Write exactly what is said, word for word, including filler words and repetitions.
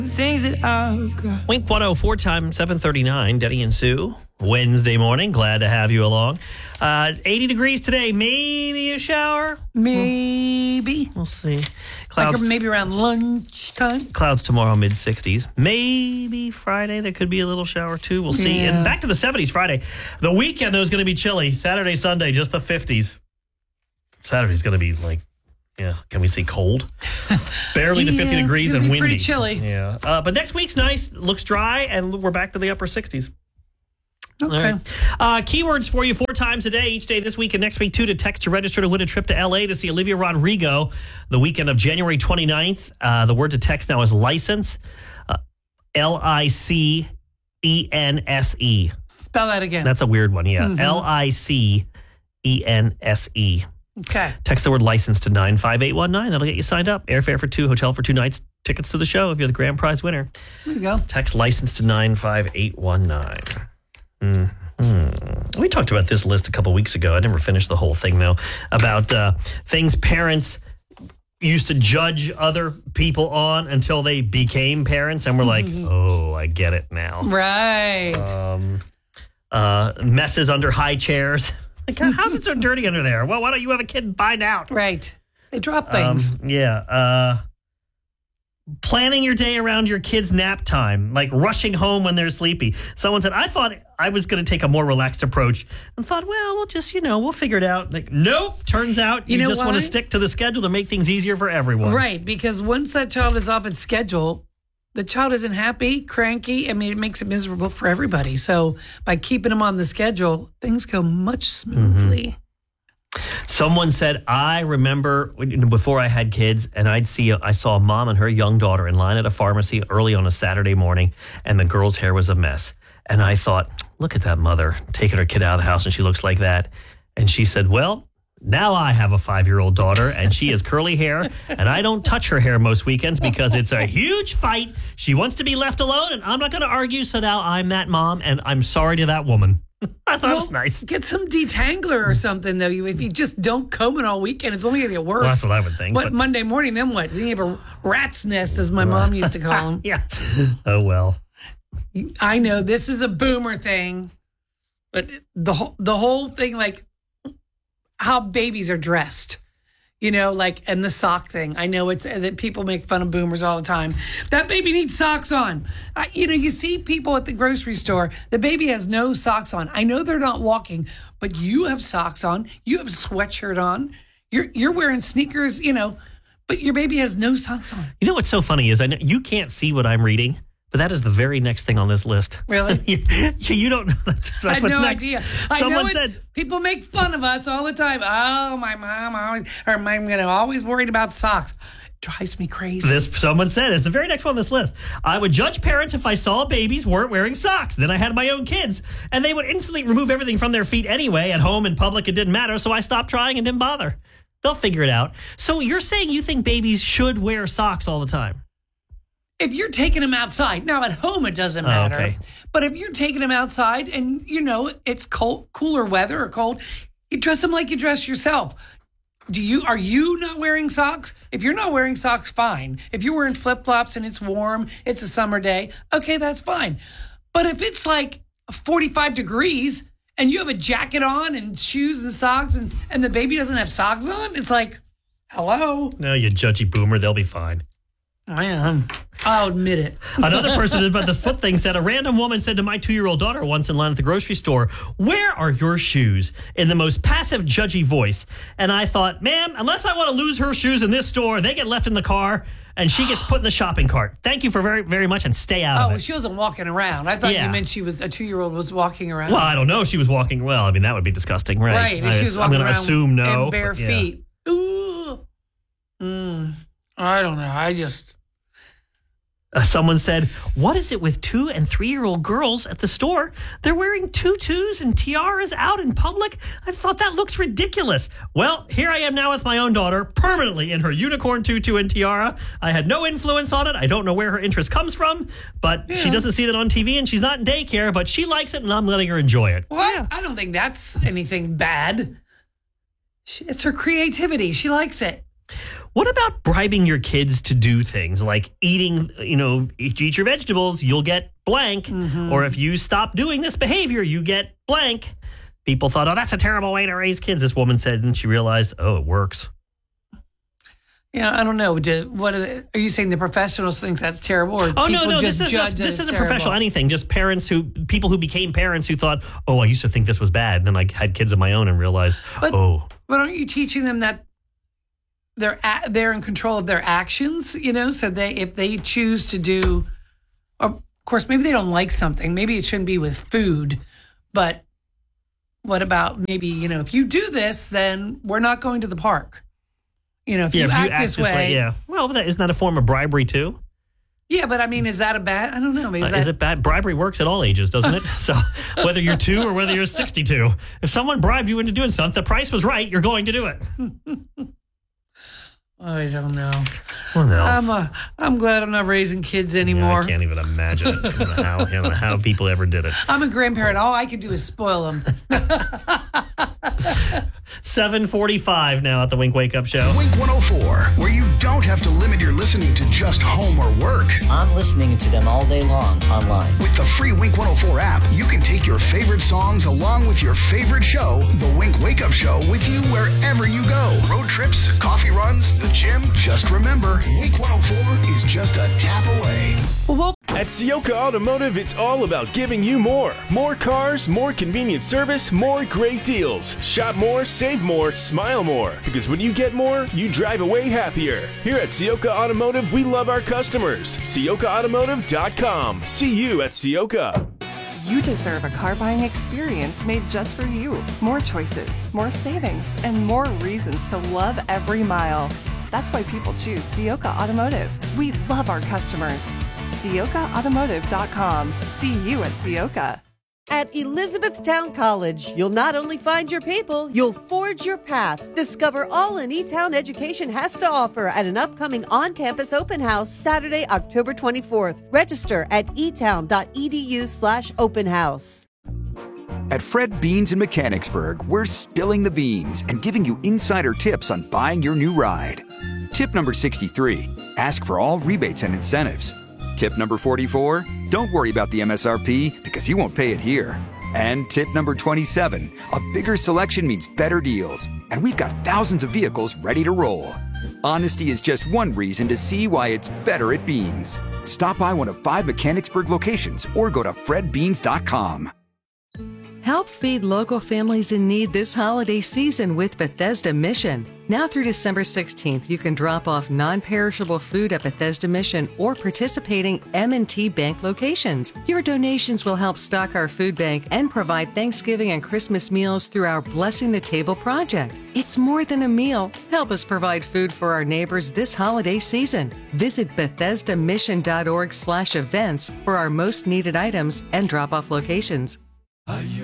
Things that I've got. Wink one oh four time seven thirty-nine. Denny and Sue. Wednesday morning. Glad to have you along. Uh, eighty degrees today. Maybe a shower. Maybe. We'll see. Clouds. Like maybe around lunchtime. Clouds tomorrow, mid sixties. Maybe Friday there could be a little shower too. We'll see. Yeah. And back to the seventies Friday. The weekend though is going to be chilly. Saturday, Sunday, just the fifties. Saturday's going to be like, yeah, can we say cold? Barely to fifty Yeah, degrees it's and gonna be windy. pretty chilly. Yeah. Uh, but next week's nice. Looks dry and we're back to the upper sixties. Okay. All right. Uh, keywords for you four times a day, each day this week and next week, too, to text to register to win a trip to L A to see Olivia Rodrigo the weekend of January twenty-ninth. Uh, the word to text now is license. Uh, L I C E N S E. Spell that again. That's a weird one, yeah. Mm-hmm. L I C E N S E. Okay. Text the word license to nine five eight one nine. That'll get you signed up. Airfare for two, hotel for two nights, tickets to the show if you're the grand prize winner. There you go. Text license to nine five eight one nine. Mm-hmm. We talked about this list a couple weeks ago. I never finished the whole thing, though, about uh, things parents used to judge other people on until they became parents. And we're like, oh, I get it now. Right. Um, uh, messes under high chairs. Like, how's it so dirty under there? Well, why don't you have a kid and find out? Right. They drop things. Um, yeah. Uh, planning your day around your kids' nap time, like rushing home when they're sleepy. Someone said, I thought I was going to take a more relaxed approach and thought, well, we'll just, you know, we'll figure it out. Like, nope. Turns out you, You know just want to why? stick to the schedule to make things easier for everyone. Right. Because once that child is off its schedule, the child isn't happy, cranky. I mean, it makes it miserable for everybody. So by keeping them on the schedule, things go much smoothly. Someone said, I remember when- before I had kids, and I'd see, I saw a mom and her young daughter in line at a pharmacy early on a Saturday morning, and the girl's hair was a mess. And I thought, look at that mother taking her kid out of the house, and she looks like that. And she said, well, now I have a five-year-old daughter, and she has curly hair, and I don't touch her hair most weekends because it's a huge fight. She wants to be left alone, and I'm not going to argue, so now I'm that mom, and I'm sorry to that woman. I thought it was nice. Get some detangler or something, though. You, if you just don't comb it all weekend, it's only going to get worse. Well, that's what I would think. What but- Monday morning, then what? Then you have a rat's nest, as my mom used to call them. Yeah. Oh, well. I know this is a boomer thing, but the whole the whole thing, like how babies are dressed, you know, like, and the sock thing. I know it's that people make fun of boomers all the time. That baby needs socks on. I, you know, you see people at the grocery store. The baby has no socks on. I know they're not walking, but you have socks on. You have a sweatshirt on. You're you're wearing sneakers, you know, but your baby has no socks on. You know what's so funny is I know you can't see what I'm reading, but that is the very next thing on this list. Really? you, you don't know. That's, that's I had what's no next. idea. Someone I know it's, said, people make fun of us all the time. Oh, my mom always, or my, I'm gonna always worried about socks. Drives me crazy. this. Someone said, it's the very next one on this list. I would judge parents if I saw babies weren't wearing socks. Then I had my own kids, and they would instantly remove everything from their feet anyway. At home, in public, it didn't matter, so I stopped trying and didn't bother. They'll figure it out. So you're saying you think babies should wear socks all the time? If you're taking them outside, now at home it doesn't matter. okay. But if you're taking them outside and you know it's cold, cooler weather or cold, you dress them like you dress yourself. Do you are you not wearing socks? If you're not wearing socks, fine. If you're wearing flip flops and it's warm, it's a summer day, okay, that's fine. But if it's like forty-five degrees and you have a jacket on and shoes and socks and, and the baby doesn't have socks on, it's like, hello. No, you judgy boomer. They'll be fine. I am. I'll admit it. Another person about this foot thing said, a random woman said to my two-year-old daughter once in line at the grocery store, where are your shoes? In the most passive, judgy voice. And I thought, ma'am, unless I want to lose her shoes in this store, they get left in the car and she gets put in the shopping cart. Thank you for very, very much and stay out Oh, of well, it. she wasn't walking around. I thought Yeah. you meant she was a two-year-old was walking around. Well, I don't know. She was walking well. I mean, that would be disgusting, right? right. I, And she was I'm walking going to around assume no. in bare but yeah. feet. Ooh. Mm. I don't know. I just... Uh, someone said, what is it with two and three-year-old girls at the store? They're wearing tutus and tiaras out in public? I thought that looks ridiculous. Well, here I am now with my own daughter, permanently in her unicorn tutu and tiara. I had no influence on it. I don't know where her interest comes from, but Yeah. she doesn't see that on T V, and she's not in daycare, but she likes it, and I'm letting her enjoy it. What? Yeah. I don't think that's anything bad. She, it's her creativity. She likes it. What about bribing your kids to do things like eating, you know, if you eat your vegetables, you'll get blank. Mm-hmm. Or if you stop doing this behavior, you get blank. People thought, oh, that's a terrible way to raise kids. This woman said, and she realized, oh, it works. Yeah, I don't know. Do, what are, they, are you saying? The professionals think that's terrible, or oh people no, no, just this judge isn't. This isn't terrible? professional anything. Just parents who, people who became parents who thought, oh, I used to think this was bad. Then I had kids of my own and realized, but, oh. But aren't you teaching them that they're a, they're in control of their actions? You know, so they if they choose to do, or of course, maybe they don't like something. Maybe it shouldn't be with food, but what about maybe, you know, if you do this, then we're not going to the park. You know, if, yeah, you, if act you act this, this way, way, yeah. Well, that, isn't that a form of bribery too? Yeah, but I mean, is that a bad? I don't know. Is, uh, that, is it bad? Bribery works at all ages, doesn't it? So whether you're two or whether you're sixty-two, if someone bribed you into doing something, the price was right, you're going to do it. I don't know. What else? I'm uh, I'm glad I'm not raising kids anymore. Yeah, I can't even imagine it. I don't know how, I don't know how people ever did it. I'm a grandparent. All I can do is spoil them. seven forty-five now at the Wink Wake Up Show. Wink one oh four, where you don't have to limit your listening to just home or work. I'm listening to them all day long online. With the free Wink one oh four app, you can take your favorite songs along with your favorite show, The Wink Wake Up Show, with you wherever you go. Road trips, coffee runs, the gym. Just remember, Wink one oh four is just a tap away. Well, at Ciocca Automotive, it's all about giving you more. More cars, more convenient service, more great deals. Shop more, save more, smile more. Because when you get more, you drive away happier. Here at Ciocca Automotive, we love our customers. Ciocca Automotive dot com. See you at Ciocca. You deserve a car buying experience made just for you. More choices, more savings, and more reasons to love every mile. That's why people choose Ciocca Automotive. We love our customers. Ciocca Automotive dot com. See you at Ciocca. At Elizabethtown College, you'll not only find your people, you'll forge your path. Discover all an E-Town education has to offer at an upcoming on-campus open house Saturday, October twenty-fourth. Register at etown.edu slash open house. At Fred Beans in Mechanicsburg, we're spilling the beans and giving you insider tips on buying your new ride. Tip number sixty-three, ask for all rebates and incentives. Tip number forty-four, don't worry about the M S R P because you won't pay it here. And tip number twenty-seven, a bigger selection means better deals. And we've got thousands of vehicles ready to roll. Honesty is just one reason to see why it's better at Beans. Stop by one of five Mechanicsburg locations or go to fred beans dot com. Help feed local families in need this holiday season with Bethesda Mission. Now through December sixteenth, you can drop off non-perishable food at Bethesda Mission or participating M and T Bank locations. Your donations will help stock our food bank and provide Thanksgiving and Christmas meals through our Blessing the Table project. It's more than a meal. Help us provide food for our neighbors this holiday season. Visit bethesda mission dot org slash events for our most needed items and drop-off locations.